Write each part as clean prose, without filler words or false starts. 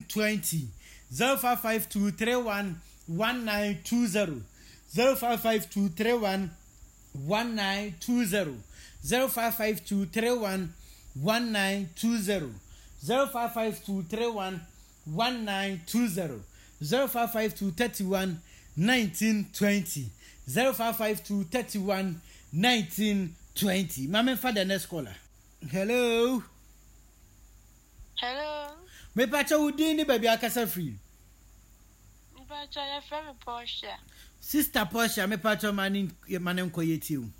1920 0552311920 0552311920 0552311920 0552311920 0552311920 0552311920 Mama for the next caller. Hello. Hello. Me pacha udini baby akasa free. Me pacha ya friend Portia. Sister Portia, me pacha manin koyeti u.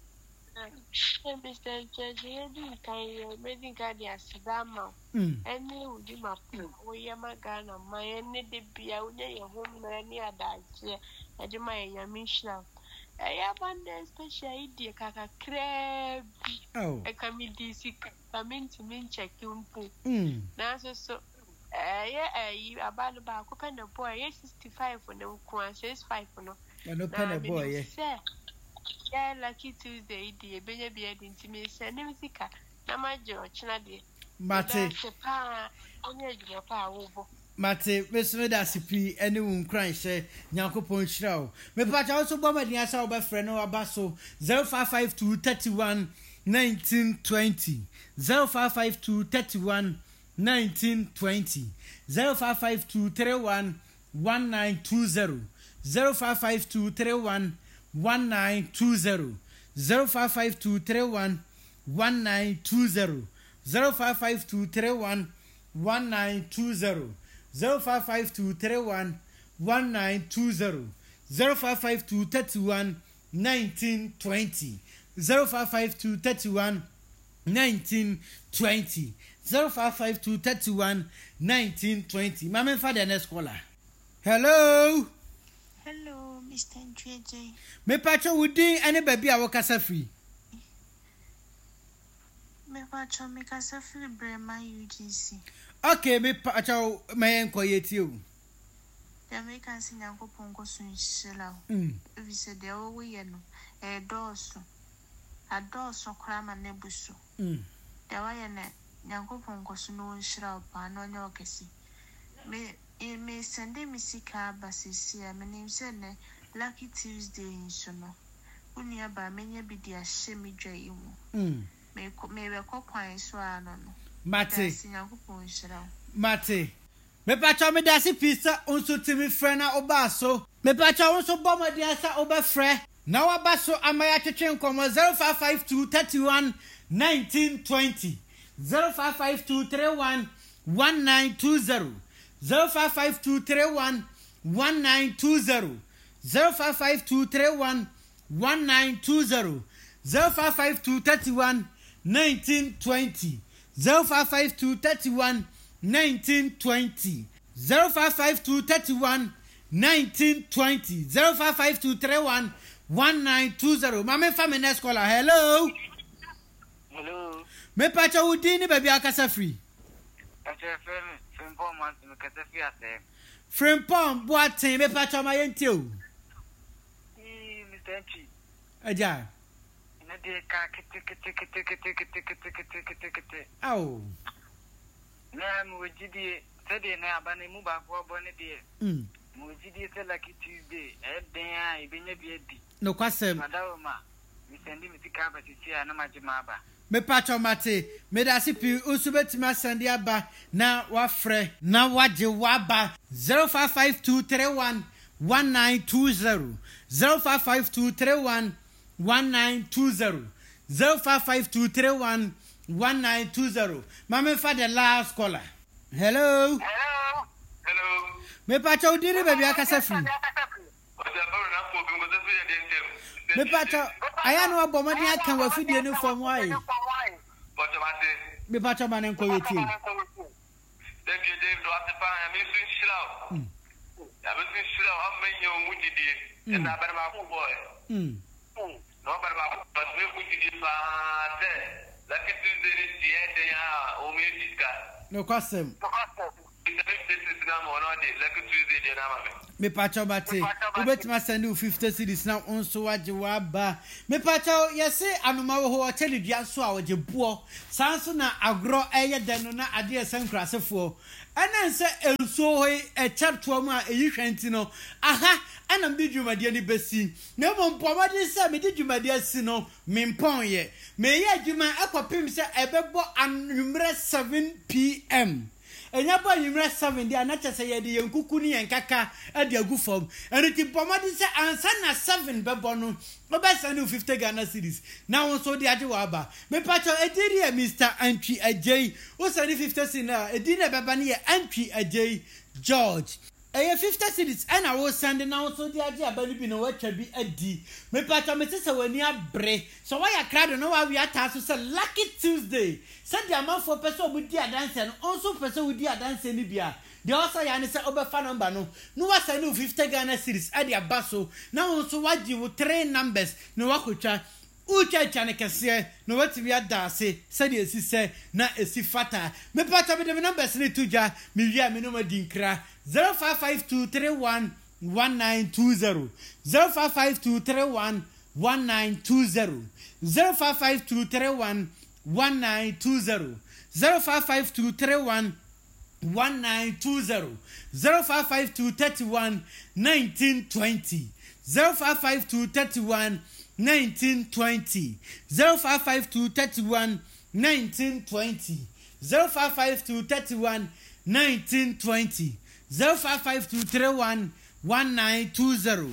Mr. Judge, wedding card ya sidama. Any udi mapu, we yamagana, my any de bia, unya home many adaje, adima ya mishna. I abandon special idea kaka crab. Oh. I come in DC, come into min check you. Now so. You about open the boy, 65 for no coin, 65 for no. And open a boy, yeah, lucky Tuesday, dear baby, intimacy, and music. Nama George, Nadia. Mate, Mate, Miss Medasipi, anyone crying, say, Yanko Point Shrow. Me patch also bomber the answer of my friend or Basso 0552 31 1920 0552 31 1920 0552 31 1920 0552 31 1920 0552 31 1920 0552 31 1920 0552 31 1920 0552 31 1920 0552 31 1920 0552 31 1920 Mama father next caller. Hello. Hello, Mr. JJ. Me pacho wudi any baby a wakasa free. Me pacho me kasa free Brema UGC. Okay, me pacho me enkoyeti o. Ya me kan si Nyankopon ko so nhira o. If say de o we ye no e dooso. Adooso kra ma nebuso. De wa ye ne Nyankopon ko so no nhira o pa no nya okesi. Me sende misika basisi a menim se ne Lucky Tuesday insuno. Uni aba menye bidi a shemi dwa imu. Me be kokwan so ano no. Mate. Nyankopon nhira o. Mate. Me pacha me dasi pizza unso timi frena obaso. Me pacha unso bomba diasa obafre. Na wabaso amaya cheche nkomo 0552 31 1920 0552 31 1920 0552 31 1920 0552 31 1920 0552 31 1920 0552 31 1920 0552 31 1920 0552 31 1920 Mama family next caller. Hello. Hello. Me pacha udini baby akasa free. Frimpom boatin me pacha ma yenti o. Mr. Chi. Aja. Na de ka kete. Aw. Na mu jidi se de na abane mu ba ko bo ne de. Mu jidi se Lucky Tuesday e den a ibenya bi edi. No kwasem. Madawoma. Mi sendi mi tika ba sisi a na majima ba. Me pacha mate me dasi pi usubetima sandi aba na wafre na waje waba 0552 31 1920 0552 31 1920 0552 31 1920 Mama for the last caller. Hello. Me pacha udiri baby akasa free. Me pacha ayano abomadi aka wa fidie no from why. Me pacha manen ko yeti. Dem do atipa ya mi sun shira. Ya mi sun shira am menyo mujidi. Na bar ma ko boy. No bar ma ko me mujidi fa de. Lucky Tuesday die de ya o me diska. No kwasem. Lucky Tuesday de na ma me. Me pacho bate. Ubetima send you 50 cedis now on so waje waba. Me pacho yesi anoma wo ho tell dua so a waje buo. Sanso na agro eye deno na ade sankrasefo. Ana nse enso hoi e chapto mu a eyi hwenti no. Aha, ana mbi dwumade ni besi. Na mompo wade se me di dwumade asi no, me mpon ye. Me ye adwuma akopim se ebebo anwumre 7 p.m. Enya ba yimra 7 dia na chese ye de yenkuku ni yenkaka ade agufom eniti pomadi se ansa na 7 bebo no obesa ni 50 Ghana cedis na won so de age wa ba me pacho ediri e Mr. Antwi Ajay o sani 50 cedis na ediri e beba ni ye Antwi Ajay George 50 cedis ana wo send na won so de age abani bi no watwa bi adi me pacho me se wani abre so wa ya krado no wa wi ataso se Lucky Tuesday said the amount for person with dear dance and also person with dear dance in Libya. The also yani say obefa number no was say no 50 Ghana cedis at their basso. Now also what you 3 numbers no wakucha ucha chane kase no what we are dance said the say na esi fata me part of the numbers ni tuja me wia me no madinkra 0552311920 0552311920 0552311920 0552311920 0552311920 0552311920 0552311920 0552311920 0552311920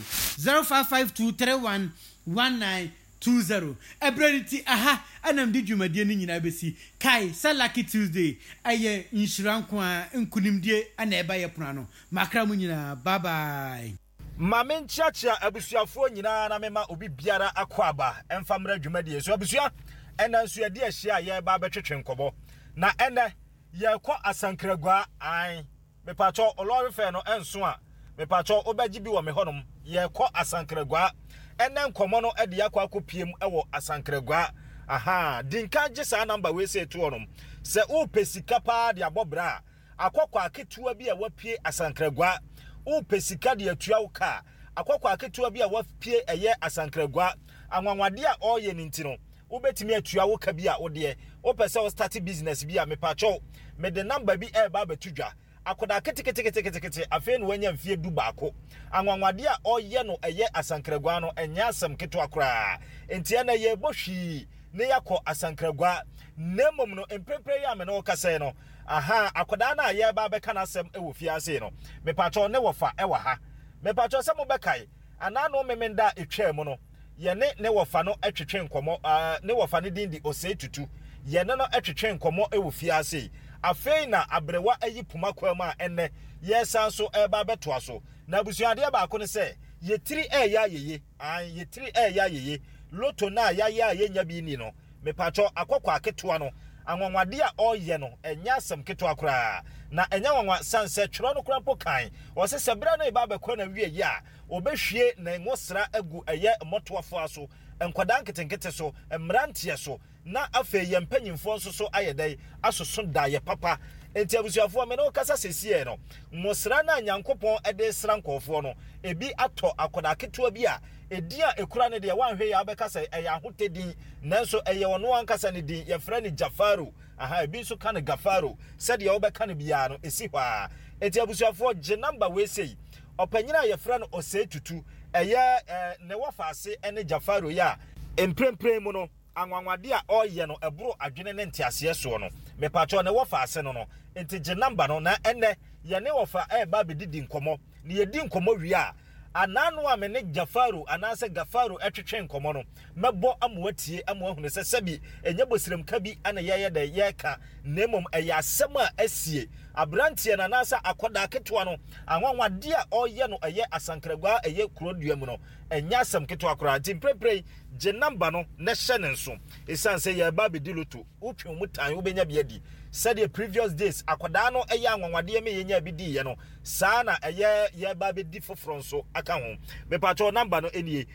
0552311920 Ebrediti aha anam di dwumadie ni nyina besi kai Lucky Tuesday aye inshiranko a nkunimdie ana eba ye pono no makra mu nyina bye bye Mamen chacha abusuafo nyina na mema obi biara akwaba emfamra dwumadie so abusua ena nso ye de ahia ye ba betwetwe nkobo na ene ye kɔ asankragua an mepacho olori fe no enso a mepacho obaji bi wo me honom ye kɔ asankragua ene nkomo no ede yakɔ akopiem ewo asankragua aha dinka gisa number we say to onom se o pesika pa de abobra akɔkɔ aketua bi a wapie asankragua o pesika de atua wo ka akɔkɔ aketua bi a wapie eye asankragua anwanwade a oye nintino ubetimi atua wo ka bi a wo de o pese o start business bi a mepacho me de number bi e ba betudwa akoda ketekete afen wanya mfie du baako anwanwade a oye no eye asankragua no enya asem keto akora enti na ye bohwi ne yakɔ asankragua nemom no emprempre ya me no kase no aha akoda na ye ba beka na asem e wo fiase no mepacho ne wofa e wa ha mepacho se mo bekai ana no memenda etwa mu no ye ne wofa no atwetwe nkomo ne wofa ne din di ose tutu ye ne no atwetwe nkomo e wo fiase afei na abrewa ayi puma kwama enne ye sanso e ba beto aso na busuade ba ko ne se ye tiri e ya yeye ye tiri e ya yeye loto na ya nya bi ni no mepacho akɔkɔ aketoa no anwanwade a ɔyɛ no enya asem ketoa kora na enya wanwa sanse twero no kora pokan ɔse sebra na iba bɛkɔ na wie yi a obehwie na ngosra agu ɛyɛ motoafo aso enkwada nketenkete so emrantie so na afei yempanyimfo nso so ayɛdai asoso da ye papa enti abusuafo me no kasa sesie no ngosra na nyankopɔn ɛde sra nkɔfo no ebi atɔ akoda ketoa bi a edia ekura ne de wanhwe ya bekasa eya hotedin nanso eye wono ankasa ne din ye frɛ ne Jafaru aha ebi so ka ne Gafaro said ye obeka ne bia no esi hwa eti abusuafo je number we sei opanyina ye frɛ no ose tutu eye ne wafase ene Jafaru ya emprempren mu no anwanwade a oye no ebro adwene ne ntiase so no mepacho ne wafase no no enti je number no na ene ye ne wafa ba bedidi nkomo ne ye di nkomo wi a ananu amene Jafaru anase Gafaru etwetwe nkomo no mebo amoatie amoahunu se sabi enye bosirem ka bi ana yeye da yeka nemom eya asem a asie abrantie na nasa akoda ketoa no anwanwade a oye no eye asankragua eye kurodua mu no enya asem ketoa kora timprepre je number no na hye ne nso esanse ye ba bediloto utwe mu tan ubenya biadi said the previous days akoda no eye anwanwade me yenya bidi ye no saa na eye ye ba bedi foforo nso aka ho me pacho number no enie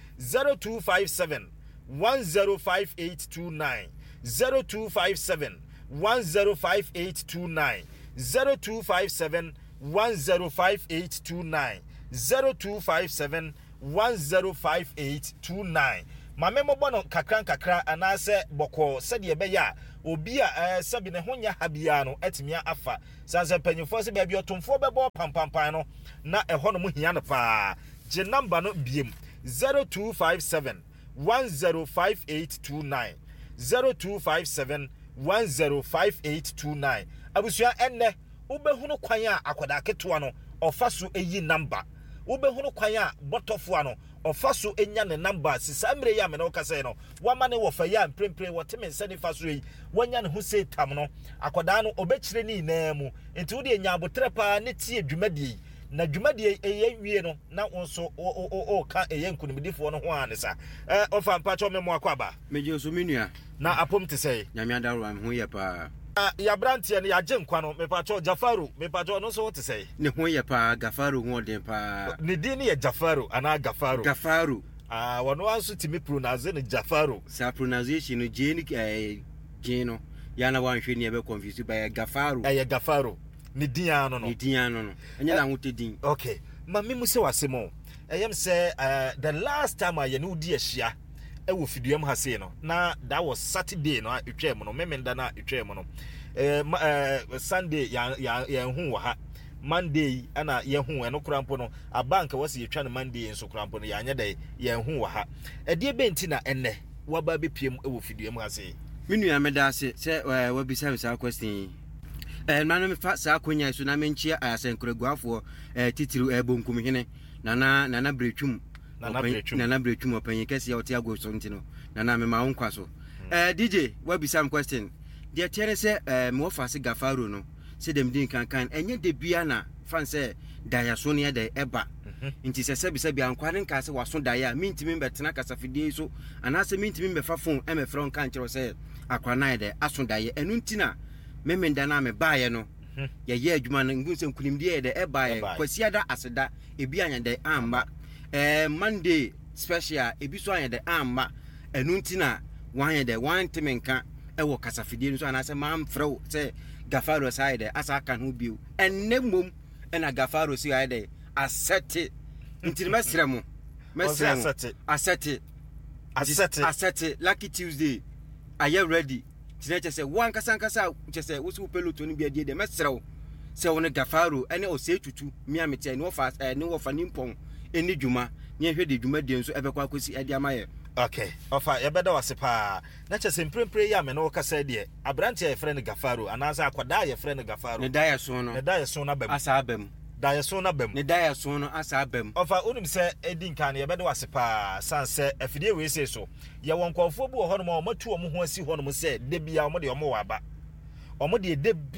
0257 105829 0257 105829 0257 105829 0257 105829 mame mobono kakra anase boko sede be ya obi a sabi ne honya habia no etimia afa sanse panyifo se bia otomfo bebo pampampan no na eho no mu hia no pa je number no biem 0257 105829 0257 105829 abusua enne ubehunu kwan a akoda ketoa no ofaso eyi number ubehunu kwan a botofo no ofaso enya ne number sisamre ya me no kase no wama ne wo fa ya mprempre woteme nsani faso yi wanya ne ho se tam no akoda no obekire ni na mu enti wo de nya abotre pa ne tie dwumadi na dwumadi eye wie no na wonso o ka eye nkunimdifo no ho anesa ofa mpacho me mo akwaba meje so menua na apom te sei nyame adaro am ho ye pa ya brantie ne ya genkwa no mepacho Jafaru mepacho no so te sei ne ho ye pa Gafaru ho den pa ne din ne ye Jafaru ana Gafaru wono anso timi pronounce ne Jafaru sa pronunciation no je no ya na wan hwe ne be confuse by Gafaru ne din ano no enya na ho te din okay ma me mu se wasemo eyem say the last time I no di ahia ewo fiduam ha sei no na that was Saturday no etwem no memenda na etwem no Sunday ya hu wa ha Monday ana ye hu eno krampo no abanka wase yetwa no Monday enso krampo no ya anya dai ye hu wa ha ede benti na enne waba bepiem ewo fiduam ha sei minu ya meda se wabisa bisa question nanu me fa sa akonya so na menchia asenkoreguafo titiru bonkum hene nana bretwum opanyi kese oti ago so ntino nana me ma wonkwa so DJ wabisa question de tiere se me wo fa se Gafaru no se dem din kan enye de bia na fan se daya so ne de eba nti se bia ankware nka se waso daya mintimi betena kasafidie so anase mintimi be fa phone emefro nka nkyero se akwana de aso daya enu ntina memenda na me baaye no ye adwuma no ngunse nkunimdie de ebaaye kwasiada aseda ebi anya de amba Monday special ebi so anya de amba enu ntina wan de wan temenka ewo kasafidie so anase mam frɛ se Gafaru side asa kan ho biu ennemom ena Gafaru si ide asete ntini mesremo asete Lucky Tuesday are you ready tinache se wan kasankasa chese wosu peloto ni biadie de mesrew se wona Gafaru ene o se tutu miamete ne ofa ne ofa nimpon eni dwuma ne hwe de dwuma de nso ebekwa akosi ade amaye okay ofa yebeda wasepa na chese mprempre ya me no kasa de abrante ye frɛ ne Gafaru anasa akwada ye frɛ ne Gafaru ne daya so no bam asa abam daya so na bam ne daya so no asa abam ofa unim se edi nkan yebeda wasepa sanse afidie we se so ye wonkofo bu ho no ma omatu omo ho asi ho no se de bia omo de omo waba omo de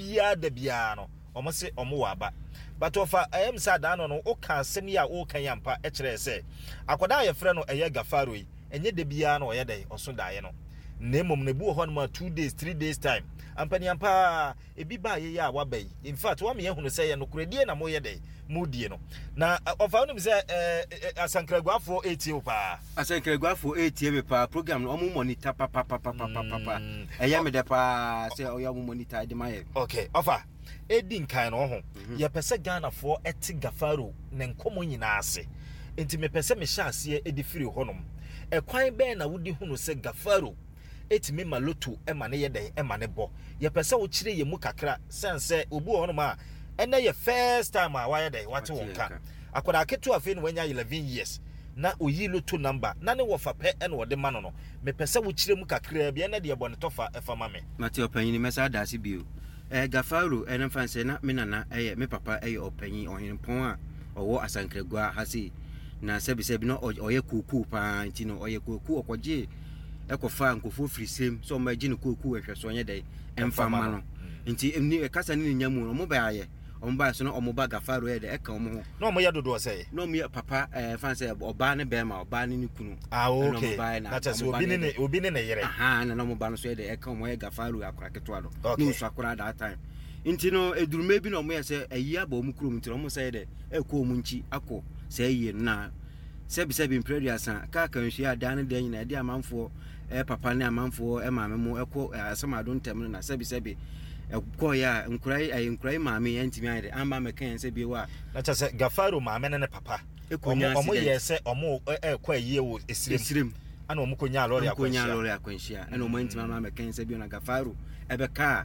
bia no omo se omo waba but ofa am sa da no o kan asem ya o kan yampa e kire se akoda ye frɛ no eye Gafaru yi enye de bia no ye de oso dae no nemom ne bu ho no ma 2 days 3 days time ampani ampa ebi ba ye ya wabai in fact wa me yehunu se ye no kuredie na mo ye de mudie no na ofa no me se asankraguafo 80 pa asankraguafo 80 be pa program no omo monitor papa eya me de pa se oya mo monitor de maye okay ofa edi nkan no ho ye pese Ghana fo eti Gafaru ne nkomo nyina ase enti me pese me hya ase edi firi honom ekwan ben na wodi hunu se Gafaru etimi maloto ema ne yede ema ne bo ye pese wo kire ye mu kakra sense obu honom a ene ye first time a waye dey wate wonka akoda ketu afi no wanya 11 years na oyi loto number na ne wo fa pe ene wo de ma no me pese wo kire mu kakra bia na de bo ne tofa efa ma me mate opanyin mesa dase bio Gafaru ene fanse na me nana me papa opanyin ohenpon a owo asankragua hasi na sebi no oye kuku pa ntino oye kuku okoje ekofa nkofo frisem so ma gine kuku ehwe so nye dai emfama no nti ni kasa ni nyamu no mo ba aye omo ba so no omo ba Gafaru de eka omo ho no mo ya dodo say no mo papa fanse oba ne be ma oba ne kunu okay that is obi ne yere aha na no mo ba no so de eka omo ye Gafaru akora keto ado ni so akora that time nti no eduruma bi no mo ye se ayi aba omo kuro nti no mo say de eko omo nchi akọ say na sebi imprediasa ka hwe adan de nyina de amanfo papa ne amanfo maame mo eko asama do ntem na sebi koya nkrai maame yantimi ayde amba mekan se bi wa na cha se Gafaro maame ne papa omo ye se omo kwa yie wo esirem ana omo konya lori akwanhia ana omo ntima maame kan se bi na Gafaro ebeka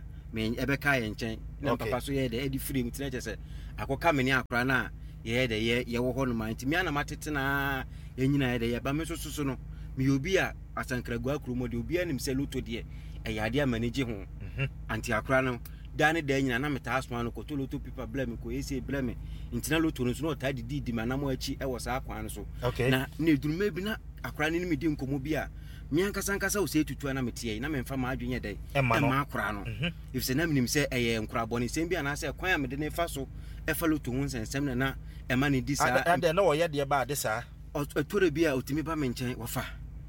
ye nchen na papa so ye de edi free mtina cha se akoka me ni akora na ye de ye wo ho no man ntimi ana matete na yenyina ye de ye ba me so no me obi a asankragua akromo de obi anim se luto de eyade amanage ho anti akora no dane da nyina na meta asoma no koto loto pipa blame ko ese blame ntina loto no so no ta di manamo achi e wo sa akwan no so na eduruma bi na akora ne mi di nkomo bi a mi ankasa wo se tutu na metie na memfa ma adwenye dai e ma akora no if se na minim se eye nkora boni sem bi ana se kwan a mede ne fa so e fa loto ho nsensem na e ma ne di sa ade na wo ye de ba de sa otore bi a otimi ba me nchen wafa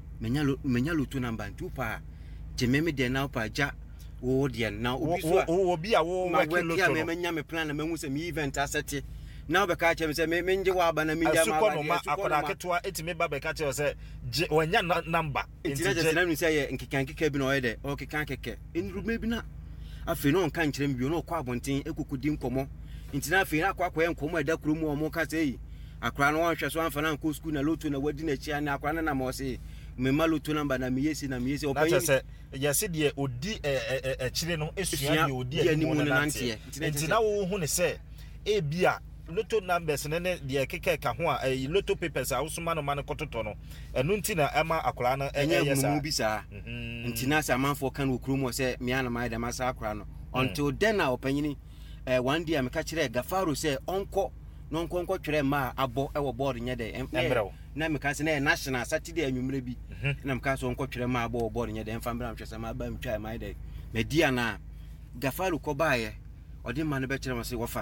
menya loto namba ntupa jememe de na opa ja wo de na obi so wo bi a wo working loto no menya me plan na mahu se me event asete na obeka che me se menje wa aba na menja ma akoda ketwa etime ba beka che se wanya number intije na se ye nkeka bi na oyede o keka keke enrume bi na afi no nka nkire mbio no kwa abonten ekukudi nkomo ntina afi na akwa nkomo eda kuro mu o mo ka sei akra no wanhwe so anfa na nko school na loto na wadi na chia na akra na mo se me maluto namba na miyesi opanyi se yesi de odi chire no esua de odi ani mu na ntina wo hu ne se e bia loto numbers ne de keke ka ho a loto papers a usuma no man kototo no enu ntina ema akora no yesa mu bi sa ntina sa manfo kan okrumo se me ana mai da masa akora no until then na opanyi one day am ka kire Gafaro se onko no nkonko twere ma abo e wo board nya de na me ka se na national Saturday anwumre bi na me ka so nko twere ma abo board nya de emfa mbra mhwese ma ba mtwa mai de media na Gafaro ko baaye odi ma no be kire ma se wofa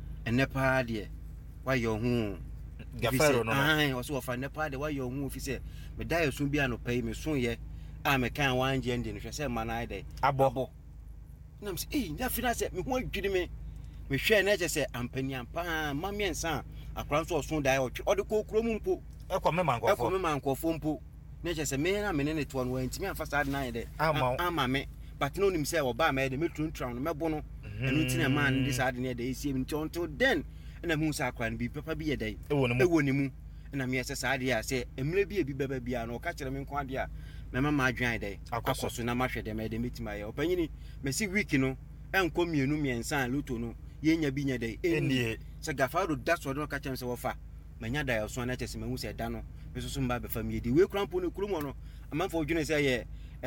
enepa de wa yo hu Gafaro no ai wo so wofa nepa de wa yo hu fi se me da yesu bi anopai me so ye a me kan wanje ndi no hwese ma na de abo na me se na fi na se me ho adwiri me hwe na je se ampani ampa ma miensa akran so osun dai odi ko kuro mu mpo ekome mankofo mpo na je se me na me ne to no antimi afa sa de na de ama me but no nim se oba ma de metruntran no mebo no enu tina man de sa de ne de esie nti until then na mu sa akran bi papa bi ye dai ewo ni mu na me se sa de ya se emre bi ebi baba bia no ka kire me nko ade a me ma adwan dai akoso na mahwe de me de metima ye opanyini me si week no enko mienu miensa luto no yenya binya dai eni se Gafaro daso do ka chem se wofa manya da yaso na chese mahu se da no mesusu mba be fam yedi we krampo no kurumo no amanfo odwene se ye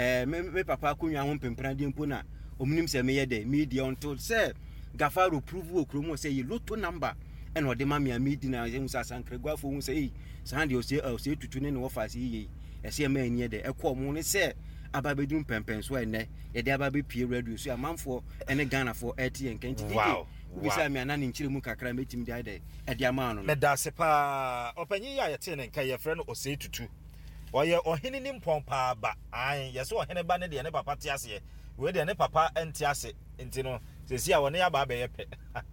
me papa kunwa ho pempran de mpo na omnim se me ye de media until se Gafaro prove okurumo se ye loto number en ode ma me media na ye musa sankragwafo hu se sande o se tutu ne wofa se ye ese ma ani de ekọ mo ne se ababedum pempen so ene ye de ababe pie radio so amanfo ene Ghana for 80 en kanti wow bisa mi anani nchire mu kakra metim de ade ede ama no me da se pa opanyi ya yete ne nkai ye frɛ no ose tutu oye ohene ni mpompa ba an ye so ohene ba ne de ne papa te ase we de ne papa enti ase enti no sesi a woni ya ba be ye pe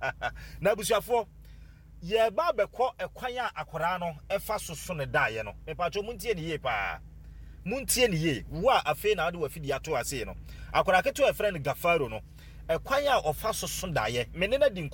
na busuafo ye ba be kɔ ekwan a akora no efa soso ne da ye no me pa cho muntie ne ye pa muntie ne ye wo a afi na ade wa fidi ato ase no akora keto e frɛ no Gafaro no ekwan a ofa soso da ye menena di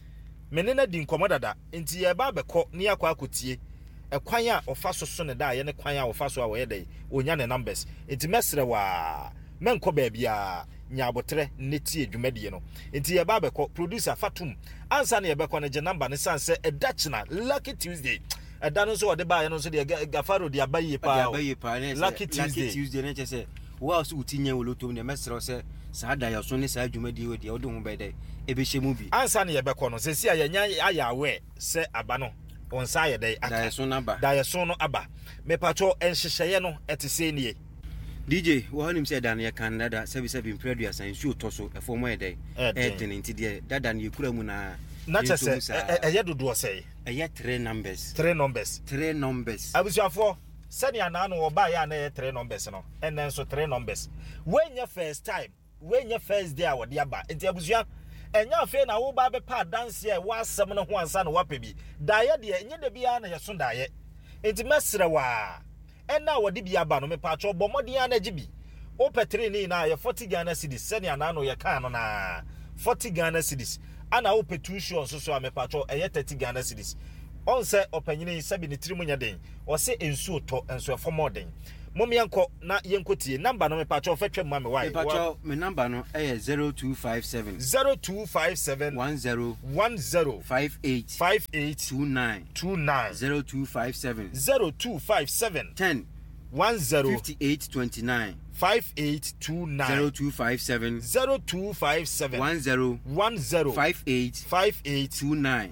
nkomo dada enti ye ba be kɔ ne akwa akotie ekwan a ofa soso ne da ye ne kwan a ofa so a wo ye dai onya ne numbers enti mesre wa menko ba bia nyabotre neti adwumade no enti ye ba be kɔ producer Fatum ansa ne ye be kɔ ne je number ne sanse edachna Lucky Tuesday edano so ode ba ye no so de Gafaro de abaye pa Lucky Tuesday ne chese wa so utinye wolotom ne mesre se sa da ya so ne sa adwumade wo de ode ho be dai ebe hye bi ansa ne ye be kɔ no sesi anya ayawe se aba no onsa ye dai aka da ye so no aba me pato enhyehyeye no etese nie DJ wo hanim se dan ye Canada 77 Predu asan su toso e formo ye dai nti de dada ne kura mu na chese eye dodo sei eye 3 numbers abusuafo sani ana no oba ya na ye 3 numbers no enen so 3 numbers when first time when first day awode aba enti abusua enya afi na wo ba be pa dance e wa asem no ho ansa no wapebi daye de enye de bia na ye so daye enti mesre wa ena awode bia ba no me pa cho bomodi ana gibi o petri ni na ye 40 Ghana cedis sani ana no ye kan no na 40 Ghana cedis. Ana wo petu show so amepacho 30 Ghana cedis. On say opanyini sabi ni tiri munya den. O say ensuo to enso efo more den. Momianko na yenkotie number no mepacho fetwe ma me why. Mepacho me number no 0257 0257 10 58 29 0257 10 58 29 0257 10 58 29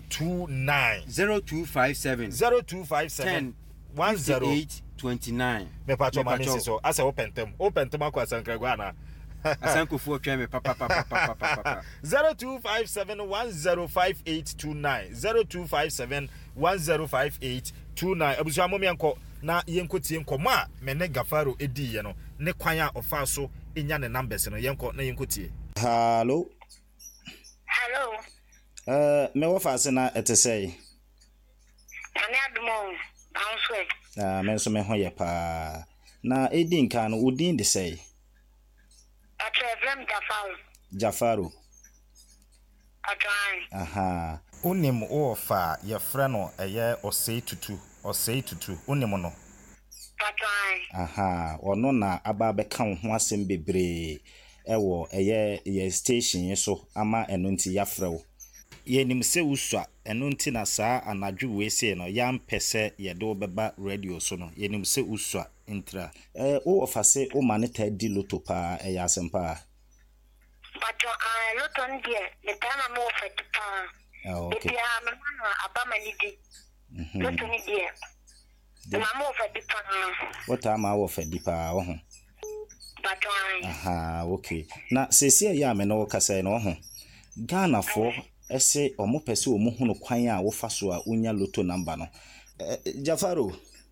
0257 10 29 me pacho mami so asa open tem akwa sankragwa na asankofo twa me papa 0257 105829 0257 105829 abusu amomi anko na yenkotie nkomo a me ne Gafaro edi ye no ne kwan a ofa so enya ne numbers no yenko na yenkotie. Hello me wo fa se na etesei Ani adumo answe menso me ho ye pa na edin kan no udin de sei Atrevem Jafaro Atrai aha Unim ofa ye freno eye osei tutu unim no Atrai aha ono na aba be kan ho asem bebre ewo eye ye station so ama eno nti yafrewo ye nim se usua eno nti na saa anadwu we se no yam pese ye do beba radio so no ye nim se usua intra o ofase o maneta di loto pa ya asempa Bato loto ndie le tama mo ofete pa okay bia mama abama ni di loto ni die mama ofete pa what am I ofete pa ho bato aha okay na sesi ya me no kasa no ho Ghana for ese omo pese omo hunu kwan a wo fa so a unya loto number no Jafaro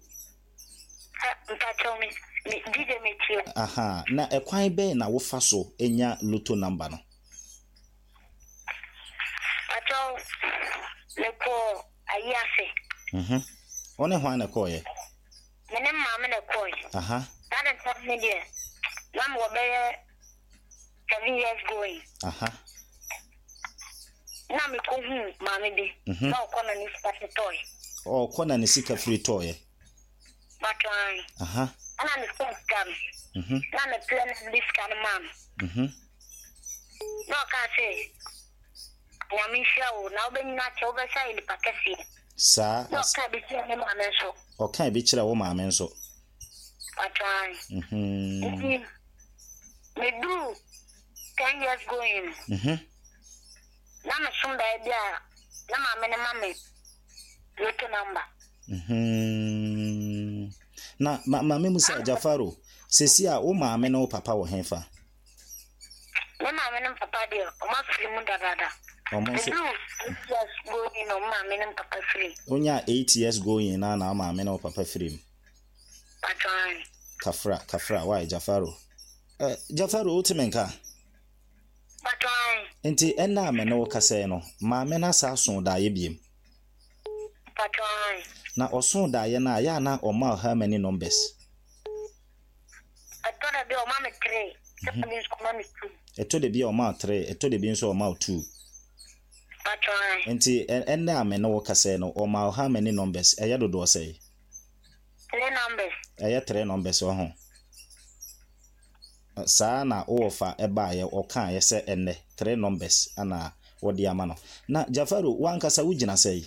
bato mi dide me tie aha na ekwan be na wo fa so enya loto number no bato leko ayase one ho na ko ye mene mama na ko ye aha that is me die nam wo be 7 years going aha na me ko hu mama bi na ko na ni sika toy kona ni sika free toy bato aha ana ni scam na me plan this kind of man no ka say ya mi shawo na obenina che obesa ili pakesi sa no ka bi che me mama so o kan bi kira wo maame nso atrai me do 10 years going na me sunda idea na mama ne mama loto number na mama musa Jafaro sesi a wo maame no papa wo henfa na mama ne papa de o ma free mu dada o mo so yes going no mama ne papa free onya 8 years going na maame no papa free atrai kafra why Jafaro Jafaro utimenka atrai enti enna me no kasa no maame na sa so da ye biem atrai na oso da ye na ya na o ma how many numbers atora bi o ma me 3 Japanese ko ma me 2 eto de bi o ma 3 eto de bi nso o ma 2 atrai enti enna me no kasa no o ma how many numbers eya dodo say 3 numbers eya 3 numbers o ho saa na ofa eba ye o kan ye se enne 3 numbers ana wodi ama no na Jafaro wankasa wugina say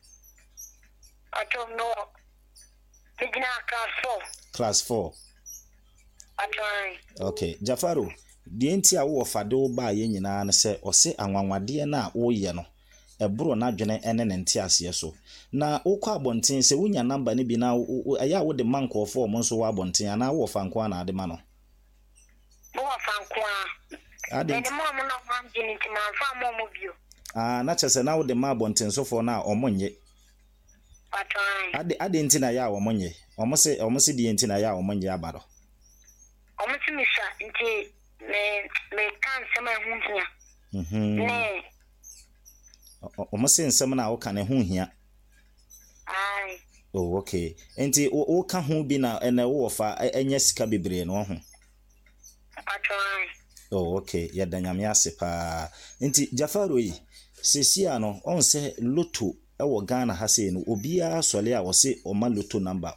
atom no bigina class 4 atrai okay Jafaro die nti a wo fa de wo ba ye nyina na se o se anwanwade na wo ye no ebro na dwene ene ne nti ase so na wo kwa abonten se wunya number ne bi na aya wo de manko fo mo nso wo abonten ana wo fa nko na ade ma no wo fa nko a de mo mo na fa mjini ti na fa mo bio na chese na wo de ma abonten so fo na omonye atrai ade nti na ya omonye omo se die nti na ya omonye abaro omo ti misha nti me kan sema hunhia ne omo se nsem na wo kan hunhia ai oh okay enti wo ka ho bi na ene wo fa enya sika bebre no ho atrai Oh, okay. Ya danyame ase pa. Nti Jafaro yi, sesia no, on se loto ewo Ghana ha sei no, obia sole a wo se oma loto number.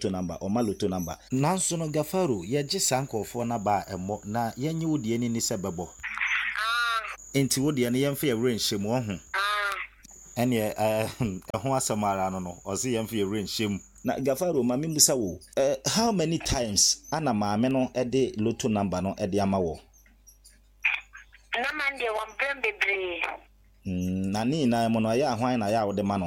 Nanso no Jafaro, ye gye sankofo na ba emo na yenye wodie ni se bebo. Nti wodie ne yemfa ye renhyem wo ho. Ene ho asamara no, o se yemfa ye renhyem. Na Jafaro ma membusa wo. How many times ana maame no de loto number no de ama wo? Na mande wa bebre. Na ni na mo no ya hwan na ya wo de ma no.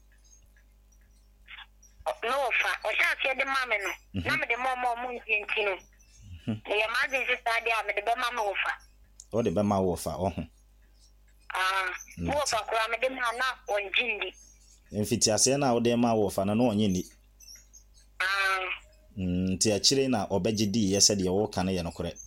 No fa, o sha tie de ma me no. Na me de mo mu nti no. Ya ma de sister de me de be ma wo fa. O de be ma wo fa, ho. Wo fa kura me de ma na onjindi. Mfiti ase na wo de ma wo fa na no onye ni. Ti akire na obegidi yese de wo kan ye no kore.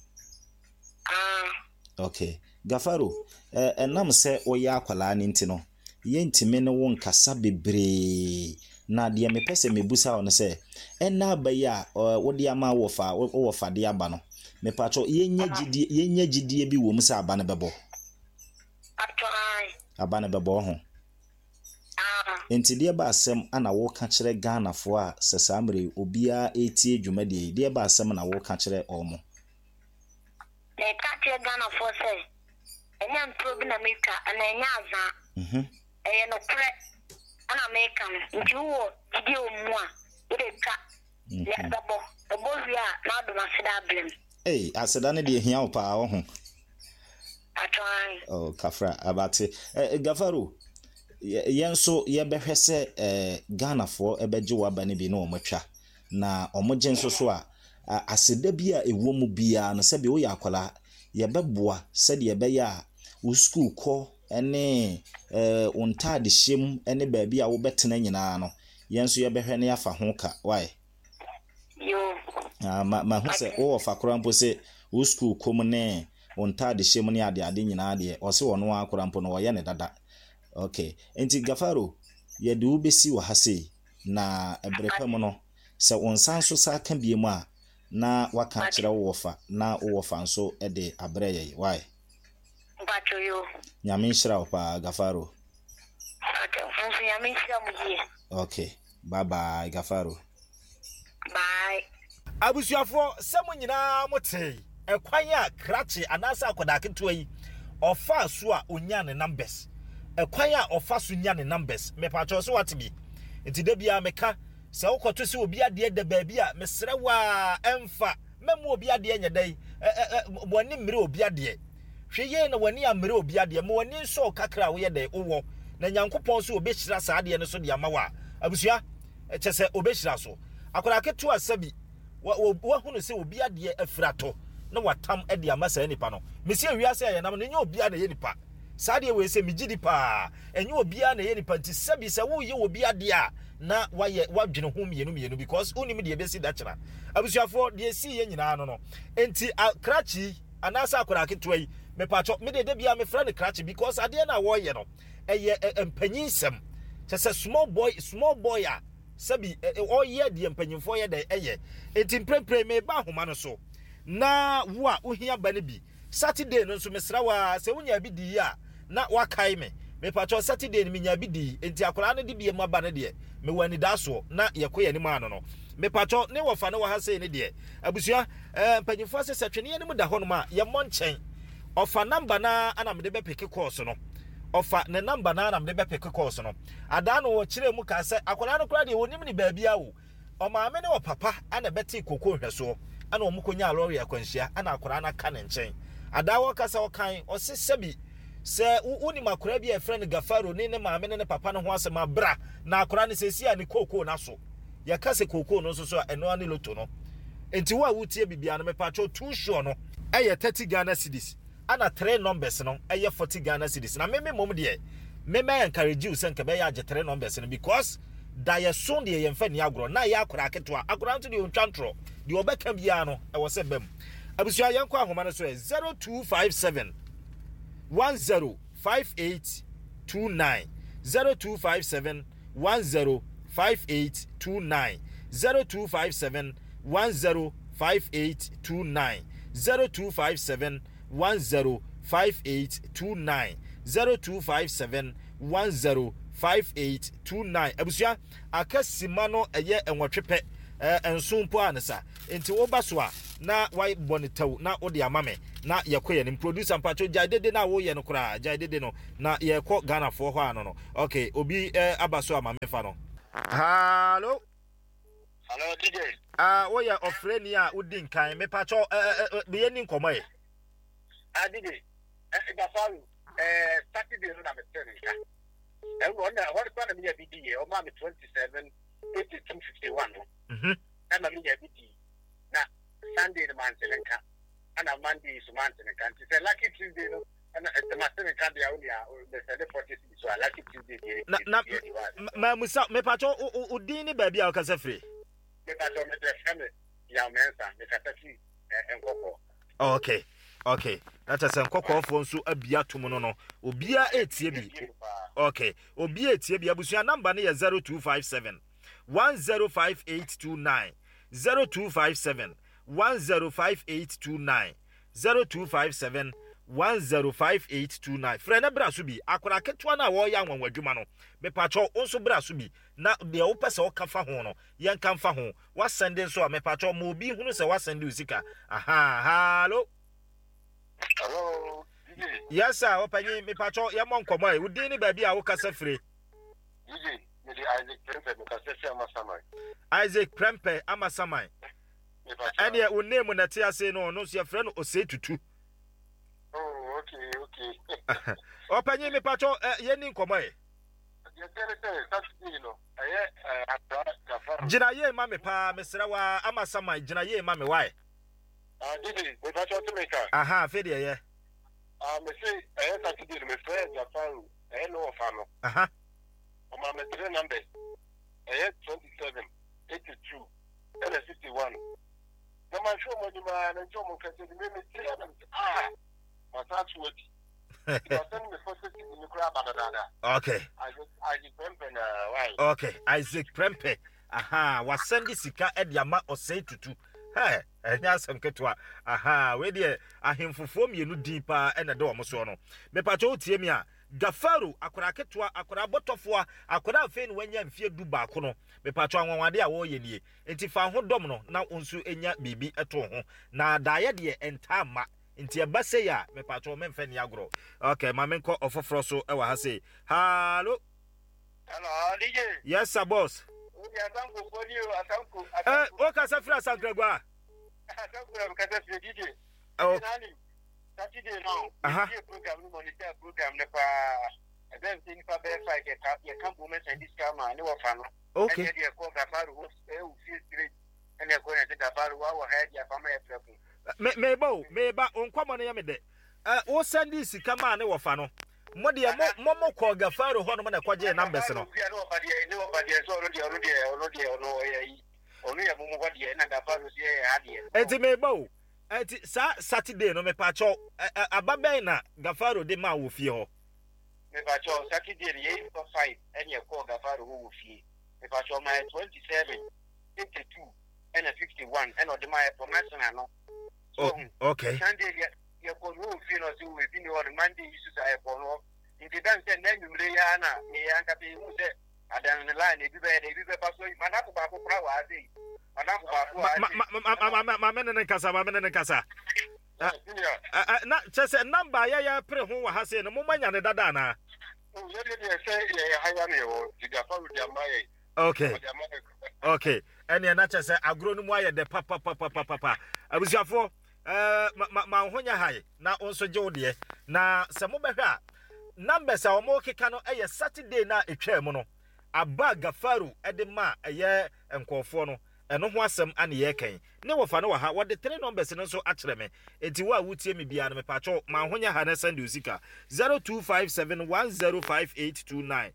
Okay. Jafaro, enam se oya akwala ni nti no. Ye ntime ne wo nkasa bebre. Na de me pese mebusa wo no se enna abaya wo de ama wo fa de aba no. Me pacho ye nya gidie bi wo mu se aba ne bebo. Aba ne bebo ho. Enti de ba asem ana wo ka kire Ghana fo a sesamre obia etie dwumade de ba asem na wo ka kire omo. Le ka kire Ghana fo se enya ntrobi na meka ana enya aza. No pre ana meka nti wo gidi omu a ide ka le babo ria na do na seda blem. Aseda ne de hia opa wo ho. Atwan. Oh, kafra abate. Jafaro yenso ye behwe se Ghana fo ebeje waba ne bi na omotwa na omogye nso so a aseda bi a ewo mu bia no se bi wo yakola ye beboa se de be ya wo school ko ene untade hyem ene ba bi a wo betena nyina no yenso ye behwe ne yafa ho ka why yo ma hu se wo fa korampo se wo school ko mu ne untade hyem ne ade nyina ade o se wono akorampo no wo ye ne dada. Okay, enti Jafaro ye de ubesi wa hase na ebrepem no se wonsan so sa ka bie mu a na waka kire wo fa na wo fa nso e de abreye why bacho yo nyame nhira opa Jafaro. Okay, nyame nhira mu ye. Okay, bye bye Jafaro. Bye. Abusuafo semu nyina mote ekwan a krache anasa akoda keto yi ofa so a onya ne numbers. Ekwan a ofa so nya ne numbers me pacho so watibi enti da bia meka se wokoto se obi ade da ba bia mesre wa emfa memu obi ade nya dai woni mmire obi ade hweye na woni amire obi ade mo woni so kakra wo ye dai wo na nyankopon so obehira sa ade ne so de amawa abusua chese obehira so akora keto asabi wo hunu se obi ade afirato na watam ade amasa nipa no mesi awiase ya nam ne nya obi ade ye nipa Sadia we se mijidi pa enye obia na ye nipa nti sabi se wo ye obia de a na waye wadwene ho mienu because unim de besi da kira abusuafo de si ye nyina no enti krachi anasa akora keto yi me pacho me de bia me fra ne krachi because ade na wo ye no eye empanyinsem se small boy a sabi o ye de empanyimfo ye de eye enti prepare me ba homa no so na wo a ohia ba ne bi Saturday no so mesra wa se wonya bi di a na wakai me pacho Saturday ni nya bi di enti akora no de bia mu aba ne de me wani daso na yekoye ni ma no me pacho ne wo fa ne wo ha sei ne de abusua mpanyimfo se setwene ne mu da hono ma ye monchen ofa number na ana me de be pick course no ofa ne number na ana me de be pick course no ada no wo kire mu ka se akora no kora de wonim ni ba bia wo o ma me ne wo papa ana beti koko hweso ana wo mukonya lorry akwanhia ana akora na ka ne nchen adawo kasa okan osesebi se uni makora bi e friend Jafaro ne maame ne papa no ho asema bra na akora ne sesi a ne koko na so ya kase koko no so eno ane loto no enti wo a wutie bibia no me pacho too sure no eye 30 Ghana cedis ana 3 numbers no eye 40 Ghana cedis na me mom de me encourage you sen ke be ya je 3 numbers no because da ye so de ye mfa ni agro na ye akora aketo akora nto de ontwantro de obeka bia no e wo se bam abusuya yanko ahoma no so 0257 105829 0257 105829 0257 105829 0257 105829 0257 105829 abusia akasima no eye enwotwepe ensompo anesa enti wo baso a na wai bonitaw na odi amame na yekoye ni producer mpacho jaidede na wo ye no kra jaidede no na yeko Ghana fo ho ano no okay obi abaso amame fa no hello DJ wo ye ofreni a udi nkan me pacho be ye ni nkomo e DJ Gafaru Saturday no na me tell you and what kind of me BD o ma me 27 8251 and na me BD na Sunday the man telenka and a Monday is man telenka it's a lucky Tuesday no and the master can be only the 40 so a lucky Tuesday na musa me pacho udini baby a okasa free me pacho me friend ya mensa me kataki enkoko okay that is enkoko fo nso abia tomo no obia etie bi okay obia etie bi abusua number ne ye 0257 105829 0257 105829 0257 105829 frena braso bi akora ketwa na wo ya nwanwadwuma no me pacho onso braso bi na de wo pese wo kafa ho no yen kanfa ho wa sende so a me pacho mo bi hunu se wa sende usika hello yes sir opanyi me pacho ya mo nkomo e udi ni baabi a wo kasa free DJ me di Isaac Prempe me kasa se amasamai Isaac Prempe amasamai ene wo name na te ase no no so ya frɛ no ose tutu okay opanyi me pacho ye ni nkomo e jina ye ma me pa mesra wa amasamai jina ye ma me why Didi, we pacho to make aha fe de ye me say Saturday me friend Gafaru no fano aha o ma me three numbers 27 82 and 61 na ma show mo di ma na show mo kase di me three ma sa chuoti okay okay Isaac Prempe aha wasendi sika ediama osei tutu enya samketwa aha we de ahemfofo mienu din pa ena de wo so no me pacho tie mi a Gafaru akora ketwa akora botofo akora afi ne wanya mfie du ba ko no me pacho anwanwade a wo ye nie enti fa ho dom no na onsu enya bibi eto ho na daye de entama enti ebase ya me pacho memfa ni agro okay ma menko ofoforo so e wa ha say hello DJ yes sir boss o ka sa fra sankragwa DJ oh Saturday now program no monitor program ne pa then thing for be fight ya camp women and this camera ne wa fa no okay and ya ko Gafaru wo feel straight and ya ko ya Gafaru wa head ya fa ma prep meba onkwamo ne yamede o send sika ma ne wo fa no mode ya mo ko Gafaru ho no na kwaje numbers no enti meba o enti sa Saturday no me pa cho ababen na Gafaru de ma wo fie ho me pa cho Saturday ye for 5 and ya ko Gafaru wo fie me pa cho my 27 52 and 51 and the my promotion no okay Sunday ya ko wo fie no so we bi no Monday issue say for no if dan say na nyumre ya na me ya nka be mu se adan the line e bi be pass so manako ba ko pra wa dey manako ba ko ma menene kasa na chese number ya pre ho wa ha se no mo manya ne dada na ye dey say ya haya ne o Gafaru de amaye okay ene na chese agro no mu aye de papa abusiafo ma honya hai na onso je wode na se mo behwa numbers a mo keka no eye Saturday na etwa mu no aba Gafaru edema eye enkofo no eno ho asem ane ye kan ne wofa no wa ha wode 3 numbers no so akere me enti wa wutie me bia no me pacho ma honya ha na send usika 0257105829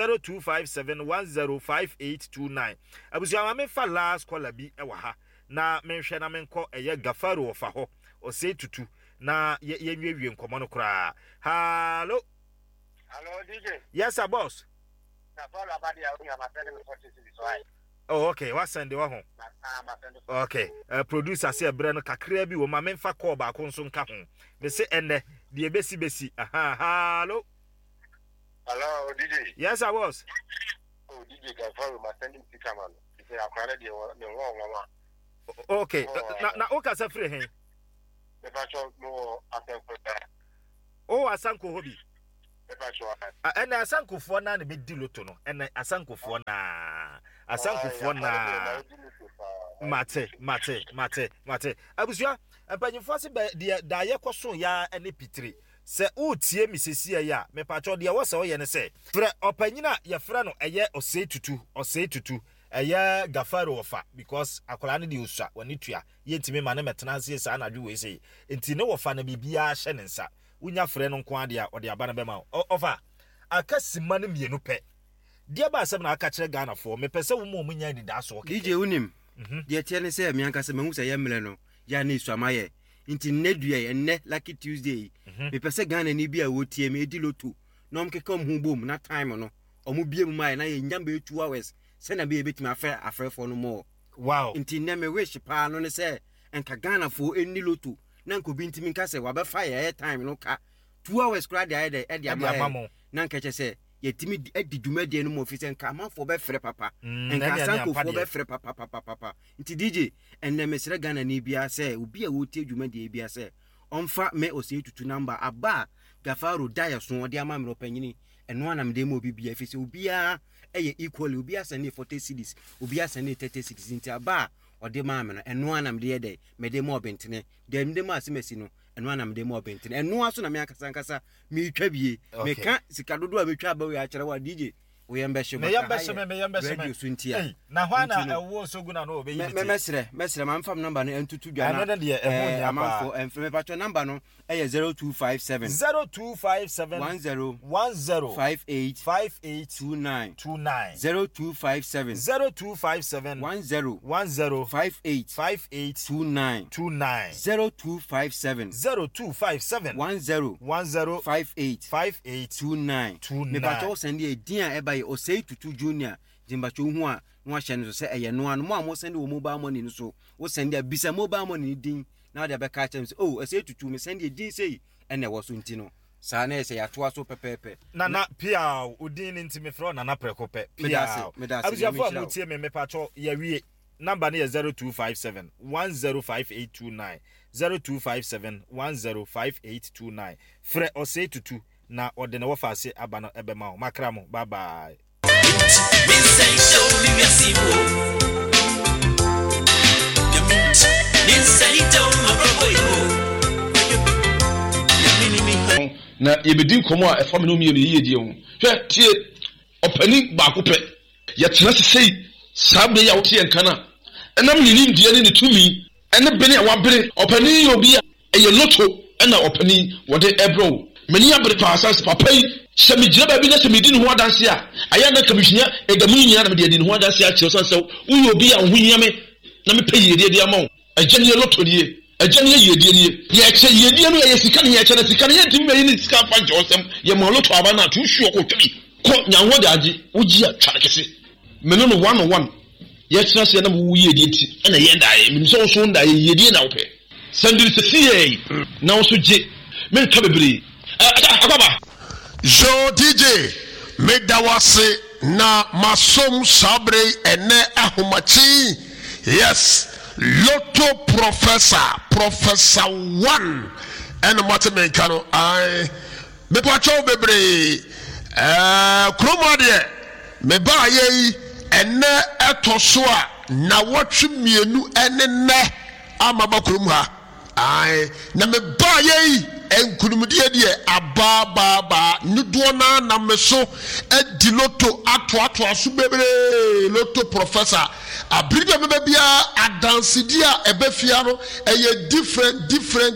0257105829 abusu amame fa last caller bi e wa ha na menhwe na menko eye Gafaru ofa ho o sei tutu na ye nwie nkomo no kra hello DJ yes sir boss na follow about ya unya ma tell me 46 why Oh, okay. What send the one? Okay. Producer say brand kakra bi wo ma memfa call ba ko nso nka ho. Me say enne the besi. Hello. Hello, DJ. Yes, I was. Oh, DJ Gafaro, my sending picture man. He say akwara de wrong mama. Okay. Na o ka sa free hen. The pastor no asanko. Oh, asanko hobi. The pastor. And asanko fo na be di loto no. And asanko fo na. Asanko na. Mate. Abusua, empanyimfo se be da ye kwaso ya ene pitri. Se utie misesi ya me pacho de wo se wo ye ne se. Frɛ opanyina ye frɛ no eye osei tutu. Eye Gafaro ofa because akola ne de usua wani tua. Ye ntimi ma ne metena se sa na dwu we se. Enti ne wofa na bibia hye ne nsa. Unya frɛ no nko ade a ode aba na be ma. Ofa akasima ne mienu pɛ. Dia ba asem na aka kire Ghana fo me pese wo mo munya di da so. DJ unim. Dia tie ne se me anka se mahu se ye mle no. Ya ne isuama ye. Inti nedua enne Lucky Tuesday. Me pese Ghana ni bia wo tie me edi lotu. No mkeka hu bom na time no. Omu bie mu mai na ye nyamba 2 hours. Se na bia betima afre for no more. Wow. Inti ne me wish pa no ne se enka Ghana fo eni lotu. Na nko bi ntimi nka se wa be fa ye time no ka 2 hours kra dia edi amamo. Na nka che se yetimi edi dwumade no mo ofise nka amafo be frɛ papa nka sanko fo be frɛ papa nti DJ enne mesre Ghana ni bia se obi a wotie dwumade bia se onfa me osei tutu number aba Gafaro dia so ode ama me opanyini eno anam de mo obi bia afise obi a eye equally obi a sene 40 cedis obi a sene 30 cedis nti aba ode ma me no eno anam de ye me de mo obentene dem de ma asemasi no eno anam de mo obentene eno aso na me akasa me twa bie me ka sika dodo a betwa ba we a kire wa DJ we yambeshe me na hwa na ewo soguna no obeyi mesre ma mfam number no entutu dwa na amamfo emfeme patcho number no eye 0257 10 5829 0257 10 5829 0257 10 5829 me patcho send e dia eba osei tutu junior jimbacho hu a no ahye no se eye no anu mo send wo mobile money no so wo send a bisa mobile money din na de be ka chem se oh osei tutu me send e din sei ene wo so nti no sa na ese ya to aso pepepe na pia odin nti me fro na prekope pia abusafo amutie me pacho ya wie number ne 0257 105829 0257 105829 frɛ osei tutu na ordene wo fa se aba no ebe ma makra mo bye bye. Na yebedi komo a efa me no mienu yiyedie hu hwe tie opani ba ko pe ye tena sesei sabe ya wote enkana enam ni nimdie ne tumi ene bene a wabere opani obi a eye loto ena opani wode ebro meni abere pa asas papa yi se me jira ba bi na se me di ne ho adanse a aya na kamishia edamu nyina na me di ne ho adanse a che so se wo obi a ho hiame na me pe yedie dia ma wo agene loto die agene yedie nie ye che yedie no ye sika ne ye che na sika ne ye ntimi me ni sika fa josem ye mo loto aba na to hwuo ko twi ko nyanwo de age oji a twarekese me no 101 ye che se na mo yedie ti na ye ndae me so so ndae yedie na wo pe sandiri se sie na wo so je me ka bebre akaba Jo DJ medawase na masom sabre ene ahomachi yes Loto Professor 1 and Martin Kano I me pacho bebre kroma de me ba ye ene etoso a na wotwe mienu ene ne amaba krom ha ai na me ba ye enkunumdie die ababa nudo na me so edi loto ato aso bebre Loto Professor abribe me bia adansidia ebefia no eye different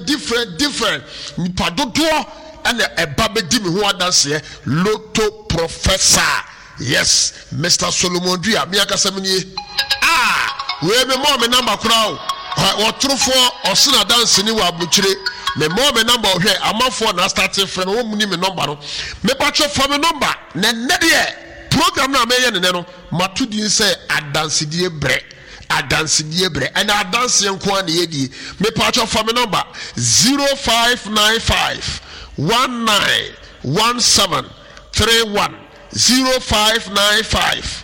nipa dodo and eba bedi me ho adanse Loto Professor yes Mr. Solomon Dua mi akasamnie we me mo me number crowd otrofo osina dance ni wa buchire me mo me number hwe amafo na start friend wo muni me number no me patcho for me number na ne de program na me ye ne no matudi say adansidie bre and adanse nko an yedi me patch of family number 0595 191731 0595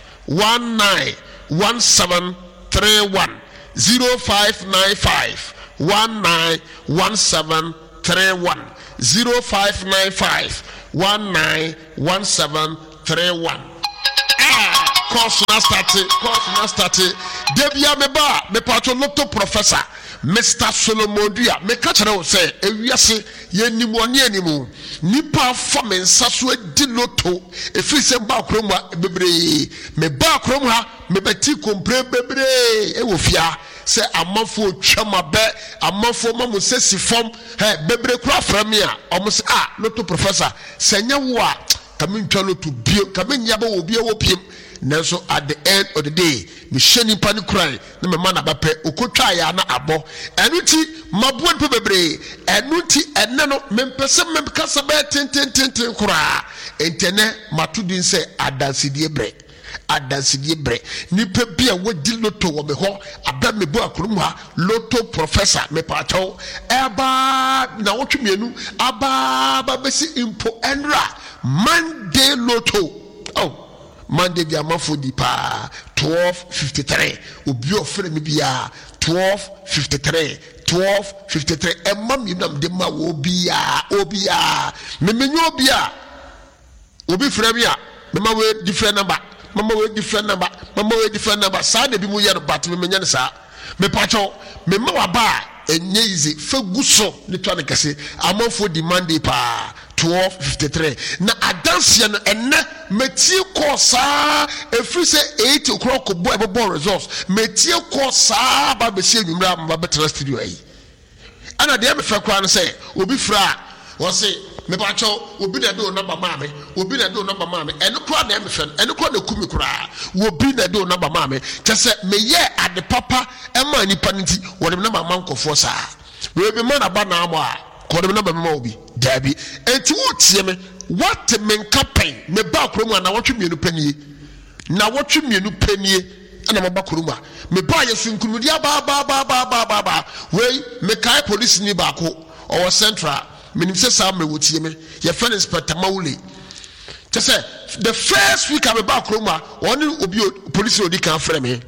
191731 0595 191731 0595 191731 course na started debia meba me patcho lotto professor Mr. Solomon Dua me ka kire wo say ewiase yenimu oni animu nipa fa me nsaso adi lotto efi se ba krom ha bebre me ba krom ha me beti kompre bebre e wo fia se amafo twama be amafo mamu sesi fom bebre kura frame a omo se lotto professor senya wo a kamentwa lotto bio kamenya ba wo bio wo piem nanso at the end of the day me sheni pani cry na me mana bape okotwa ya na abo enuti mabuo pe bebre enuti enne no mempese memkasa be tenten kura entene matudin se adansidie bre nipa bia wodi lotto wo me ho aba me bo akrom ha lotto professor me pacho eba na wotwemienu aba besi impo enra Monday lotto Monday bi amafo di pa 12:53 obi ofre mi bia 12:53 emma mi nam de ma obi a me menyo obi a obi frɛ mi a me ma we different number sa de bi mu yɛ but me menya ne sa me pacho me ma wa ba enye easy fa guso ne to ne kase amafo di Monday pa 12:53 na adansia no enne metie ko saa efri se 8 o'clock bo ebo results metie ko saa ba be se nwumra ba betra studio yi ana de me fa kwa no se obi fra wo se me ba cho obi na do number maame eno kwa na me fa eno kwa na kumi kura obi na do number maame tese me ye ade papa ema nipa nti wo de number mankofo saa we be man aba na amo a kodem na bema obi dabi enti wo tie me what men campaign me ba krom na wotwemienu panie ana maba krom a me ba yesu nkunudi ba we me kai police ni ba ko or central menim se sa me wotie me ye fan inspector Mawule just say the first week I ba krom a oni obi police odi kan frɛ me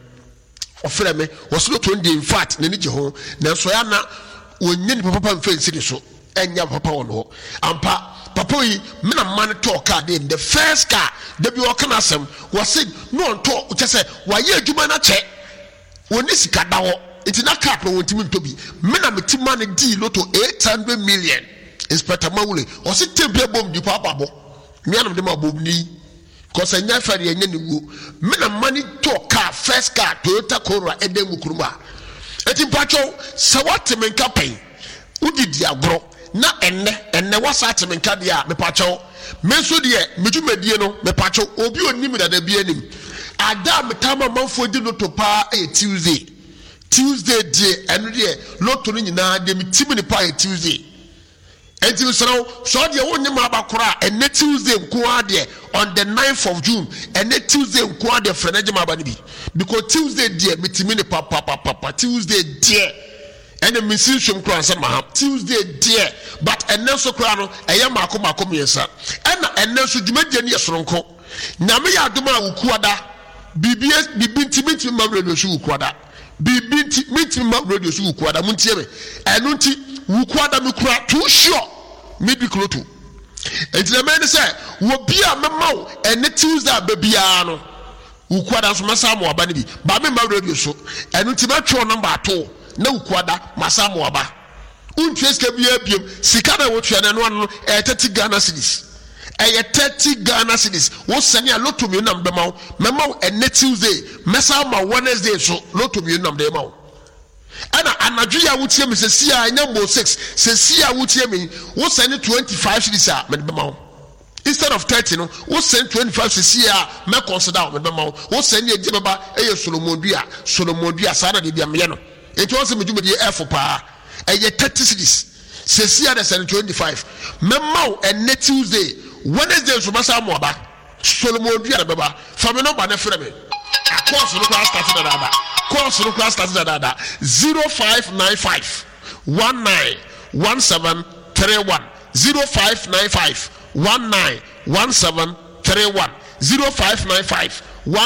was not 20 in fact na ni je ho na so ya na wonye ni papa mfensi de so enya papa wono ampa papa yi mena man talk car dey the first car de bi o kana asem was say no to say wa ye adwuma na che woni sika da ho enti na car pro wontimi ntobi mena metima ne di lotto 800 million inspector Mawule o se tempe bom di papa bo mianam de ma bom ni cause enya fari enya ni wo mena money talk car first car Toyota Corolla edem kuruma eti pacho sawate menka pen udidi agro na enne wasa temenka dia me pacho menso de medwumadie no me pacho obi onim dada bi anim ada metama manfo di lotto pa Tuesday die eno de lotto no nyina de mitimi ne pa Tuesday enti so de wonyim abakora enne Tuesday nko ade on the 9th of June enne Tuesday nko ade frenagema ba ne bi because Tuesday die mitimi ne papa Tuesday die ene misin shom kran sa ma Tuesday die but enne so kran no eye mako miensa enne so dwumadie ne yesoronko nyame ya adoma wukuada bibi ntimi ma radio so wukuada bibi ntimi ma radio so wukuada muntie me eno nti wukuada me kura too sure maybe kloto enti na me say wo bia memaw ene Tuesday babia no wukuada so masamo aba ne bi ba me ma radio so eno nti ma tro number 2 na wukuada masamo aba untweska bia biem sika na wo twia no no 30 Ghana cedis 30 Ghana cedis wo sene a lotto mi nam bemaw memaw ene Tuesday mesama Wednesday so lotto mi nam de maw ana anadwo ya wotie me sesia nyambo 6 sesia wotie me wo send 25 cedis a me bemaw instead of 30 no wo send 25 sesia me consider me bemaw wo send e baba eye Solomon Dua sana de bia me no enti wo se me dwumadi f pa eye 30 cedis sesia de send 25 memaw ene Tuesday Wednesday so masa mo aba Solomon Dua beba fa me number na frɛ me course no class started dada course no class started dada 0595 191731 0595 191731 0595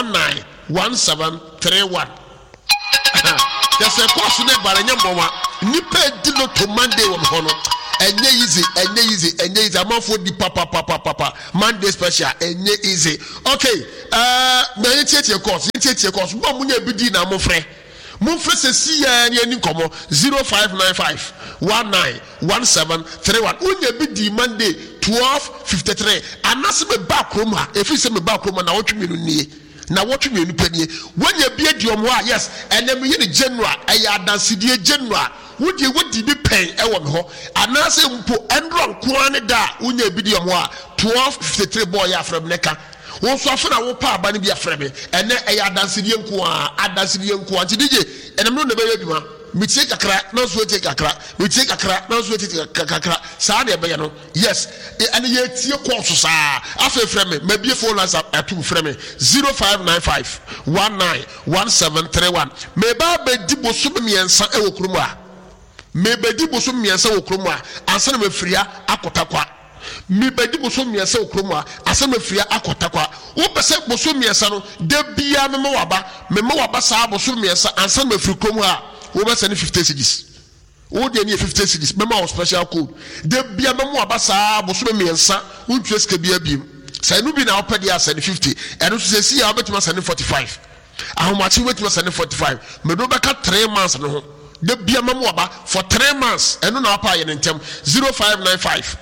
191731 just a course ne bare nyamwa nipa di no to Monday wo ho no enye easy amafo di papa Monday special enye easy okay na yetiete course mo munya bidi na mo frɛ se si ya ni ani komo 0595 191731 unya bidi Monday 12:53 anase me ba krom ha efi se me ba krom na wotwe menu nie na wotwe menu panie wonya bi adiom ho yes enem ye ni general eya adansidie general wodi bi pen ewo me ho anase mpo endron koane da unya bidi om ho 12:53 boy ya from neka won so afena wo pa aba ne bi afre me ene eya adansidie nko anti dije enem no na be yaduma mitie kakra na so tie kakra mitie kakra na so tie kakra saa de be no yes ene ye tie course saa afa frɛ me mabie phone lines atum frɛ me 0595 191731 me ba be di bosom miensa e wo kurum a me be di bosom miensa wo kurum a ansa na mafria akotakwa me be di bosom miensa wo kurum a ansa na mafria akotakwa wo pese bosom miensa no de bia me waba saa bosom miensa ansa na mafri kurum a we be send 50 cedis wo de ni 50 cedis me ma special code de bia me mo abasa bo so me miensa wontua sika bia biem sai no bi na opedi asend 50 eno so se si ya betima send 45 ahomachi betima send 45 me do beka 3 months no ho de bia me mo aba for 3 months eno na apa ye ntem 0595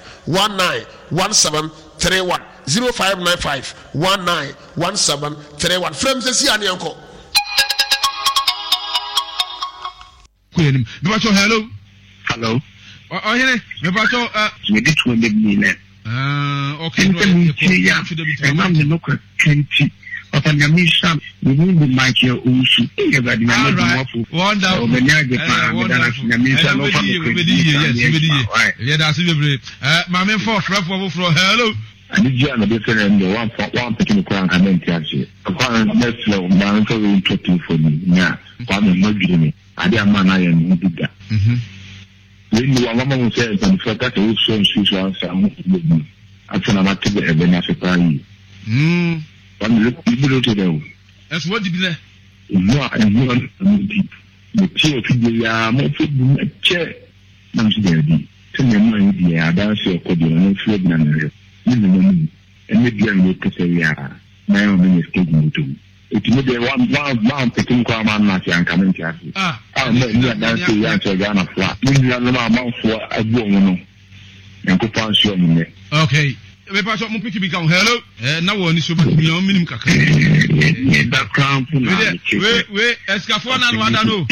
191731 0595 191731 frame se si ane enko hello. Oh, here. Me bacho me dit one minute. Okay. I'm the local 20. But I'm going to we will be Michael Usu. Wonderful. Yeah, that's it. My man for hello. I did you understand one picking crown and then catch it. Let's slow down for me. Yeah, I'm not doing it. I didn't man I am did that. When you are one says and forgot to so she's one some I can not to the event as a party. One look to them. That's what you be you are the tear to the more chair. I'm scared. Tell me my dear, I dance your codion, Fred Nanner. And maybe I look to say, yeah, my own is taking to. It may be one picking crime and coming to us. I know that's the answer Ghana flat. You are no amount for a woman and could pass your money. Okay. Me pass up my picture become hello. Now one is super minimum kaka. That crown. Wait, escafon and what I know.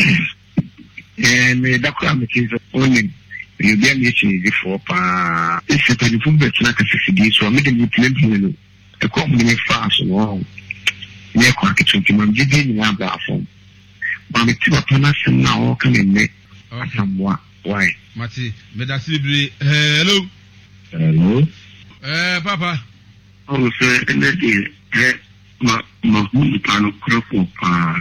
And that crown is only. You get me before pa. If you can put better like a 50 days, so I'm making you plenty. A company fast long. Yeah, quite a man giving you a platform. But the two of us now can make somewhat. Why? Mati, Medasibri, hello. Hello. Papa. Oh, sir, and that is my plan of crop pa.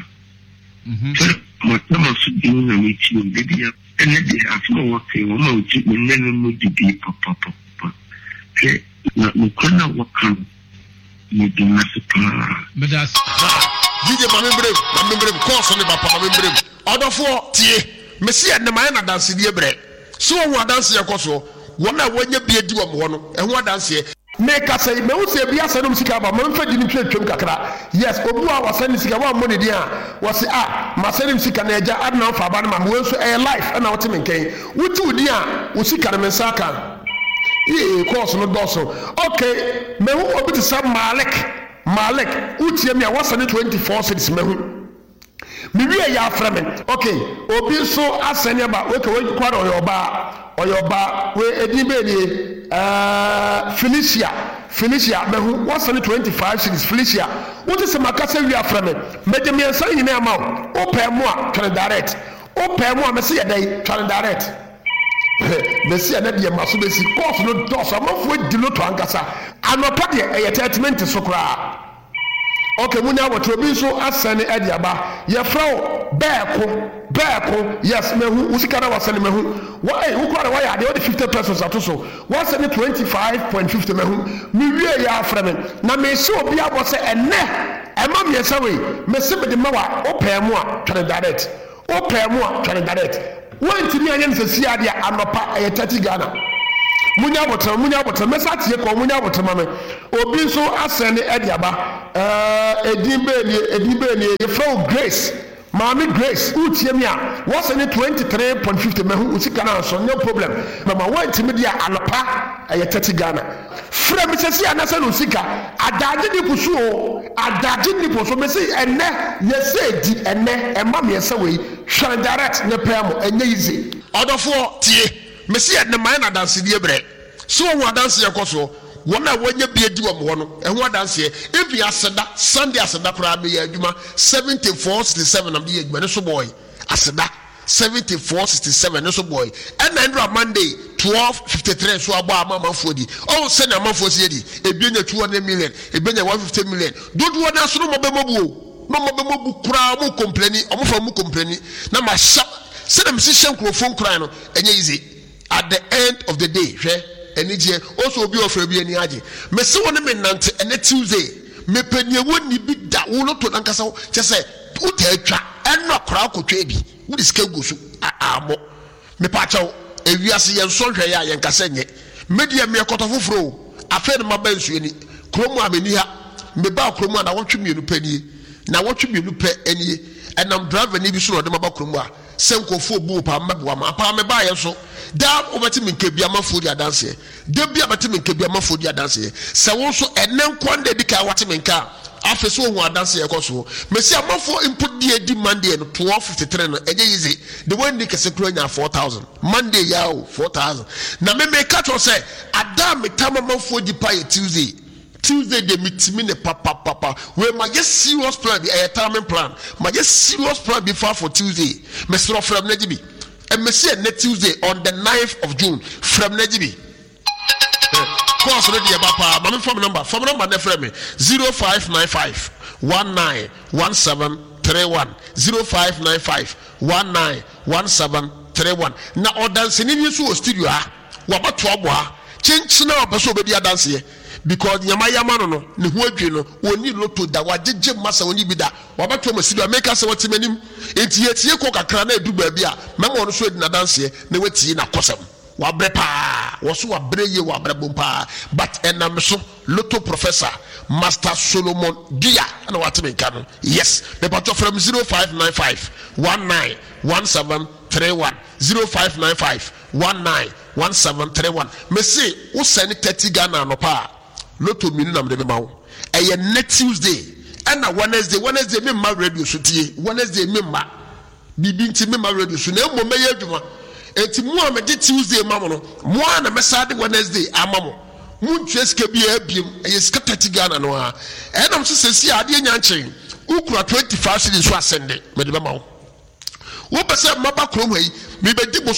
My number should be in a meeting, baby. And then they have no working, no, and then we did be papa. Okay, not no corner what come. You do not supply. But that's DJ Mamimbre, course on the papa Mamimbre. Order for tea, Messi and the man dance in the bread. So what dance your coso, one I when you be a do one, and what dance here. Make us say, no, say, be a son of Sikaba, Manfred in Kakra. Yes, Obua was sending Sikawa money there. Was my sending Sikanaja, Adnan Fabanama, who also a life and our team came. What do dear, Usika Mesaka? Ye, course no dosso. Okay, me who will be some Malek, Utiamia was on 24 cities. Maybe a yard from it. Okay, Obi so Asenaba, wake away quite or your bar, where a debate. Felicia, who was only 25 cities. Felicia, what is a Macassa we are from it? Make me a sign in amount. Open more, turn direct. Open more, Messia day, turn direct. besi ana de maso besi course no dos amafo di loto ankasa anopa de entertainment so kra okay munya wato bi so asane ade aba ye frawo beko yes mehu usika na wasane mehu why who kwara why ade 50 pesos atoso wasane 25.50 mehu mi wie ya afra me na me se obi abo se enne ema me sawe me se me de mawa opemu a twere direct wanti mi anya nsesi ade anopa e 30 Ghana munya botra mesa tie ko munya botra mame obi nso asene ade aba edinbeli ye flow Grace Mami Grace utie mi a was any 23.50 mehu usika na so no problem mama wanti mi dia anopa e 30 Ghana fra mi sesi anasa no usika adaje ni puso me say enne ye say di enne emma me yesa we hwan direct ne pemo enye easy odofo tie me say enne man na dance die bre so won dance ye koso wona wanya bia di wo no ehun adanse ebi aseda Sunday aseda kra be ya adwuma 7467 am di adwuma ne so boy aseda 7467 ne so boy and Andrew Monday 1253 so aba amamafo di oh se na amamfo se di ebi nya 200 million ebi nya 150 million dodo wona so no mobemobu kra mo complaini omofa mo complaini na ma sha se na msi hye nkrofo nkran no enye easy at the end of the day hwe enije also obi ofra bi ani age me se woni me nante ene Tuesday me panie woni bi da wo no to nankasa che se utatwa eno kra akotwa bi wo diska gusu amo me pa chawo ewiase yen so hwe ya yen kasa nye media me kotofoforo afa ne maba nsuani kromu ameni ha me ba kromu na wotwe mienu panie na wotwe mienu pe anie enam driver ni bi so de maba kromu a senkofo bu pa mabwa ma pa me ba ye so da obati minkebia mafodi adanse da bia bati minkebia mafodi adanse se won so enen kwande di ka wati minka afeso hu adanse ye koso mesi amafo input di edi Monday no 1253 no eje yizi the one di kese kro nya 4000 Monday yawo 4000 na me catch on say adam metama mafodi pa ye Tuesday de mitimi ne papa we ma get serious plan be a timing plan ma get serious plan before for Tuesday me sro from najibi and me see next Tuesday on the 9th of June from najibi course ready about my phone number na frame me 0595 191731 0595 191731 na odanse ni so studio ha wa bato abo ha chinchina obeso obedi adanse ye because yama no ne ho adwe no oni loto da wajeje masa oni bi da wabato masido make us what manim enti ko kakra na edu ba bi a memo no so edi na dance na wati na kosam wabre pa wo so wabre ye wabre bompa but enam so loto professor Master Solomon Dia na wati me kan yes me pato from 0595 191731 0595 191731 me say wo send 30 Ghana no pa loto minu na mde mawo eye next Tuesday and na Wednesday me ma radio so tie Wednesday me ma bibi nti me ma radio so na emo me ye adwuma enti mu a me de Tuesday ma mo no mu a na me sa de Wednesday ama mo mu ntweska bi abiem eye ska 30 Ghana no a e na mo sesi ade nya nchen ukura 25 cedis so asende me de mawo wo pese maba krom yi me be di